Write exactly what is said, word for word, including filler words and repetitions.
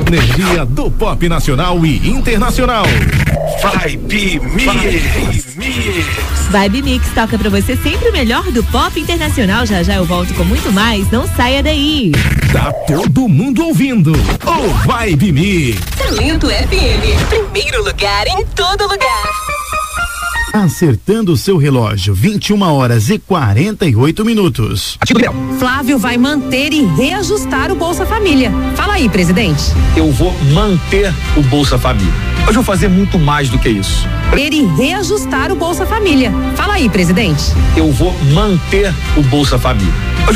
energia do pop nacional e internacional. Vibe Mix. Vibe Mix toca pra você sempre o melhor do pop internacional. Já já eu volto com muito mais. Não saia daí. Tá todo mundo ouvindo o Vibe Mix. Talento F M, primeiro lugar em todo lugar. Acertando o seu relógio, vinte e uma horas e quarenta e oito minutos. Flávio vai manter e reajustar o Bolsa Família. Fala aí, presidente. Eu vou manter o Bolsa Família. Hoje eu vou fazer muito mais do que isso. Manter e reajustar o Bolsa Família. Fala aí, presidente. Eu vou manter o Bolsa Família.